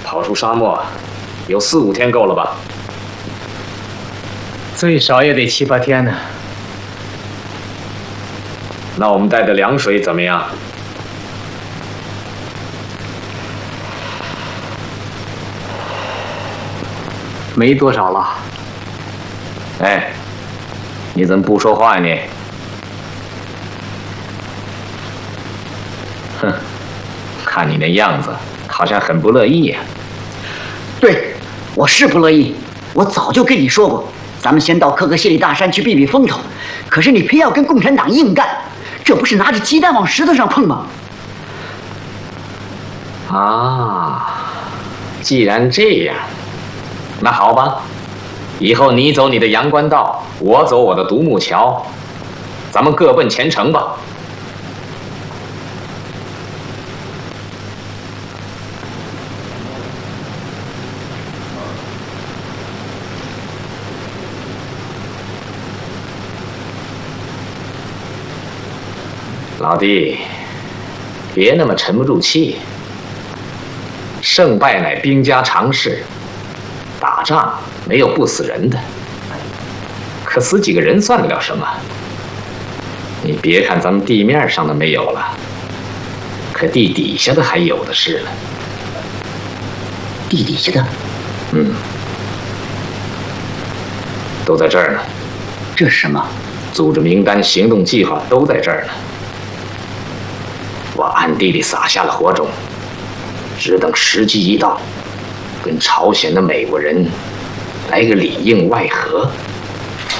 跑出沙漠，有4、5天够了吧？ 最少也得7、8天呢。 那我们带的凉水怎么样？ 没多少了。 哎，你怎么不说话呀你？哼，看你那样子，好像很不乐意呀。 对，我是不乐意。我早就跟你说过，咱们先到可可西里大山去避避风头。可是你偏要跟共产党硬干，这不是拿着鸡蛋往石头上碰吗？ 啊，既然这样，那好吧，以后你走你的阳关道，我走我的独木桥，咱们各奔前程吧。老弟，别那么沉不住气。胜败乃兵家常事，打仗没有不死人的，可死几个人算得了什么？你别看咱们地面上的没有了，可地底下的还有的是了。 地底下的？ 嗯，都在这儿呢。 这是什么？ 组织名单、行动计划都在这儿呢。我暗地里撒下了火种，只等时机一到，跟朝鲜的美国人来个里应外合。